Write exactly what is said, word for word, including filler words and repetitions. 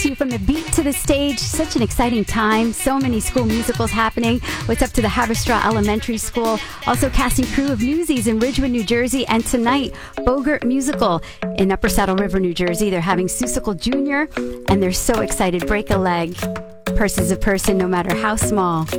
to you from the beat to the stage. Such an exciting time. So many school musicals happening. What's up to the Haverstraw Elementary School. Also cast and crew of Newsies in Ridgewood, New Jersey. And tonight, Bogert Musical in Upper Saddle River, New Jersey. They're having Seussical Junior And they're so excited. Break a leg. Purse is a person, no matter how small.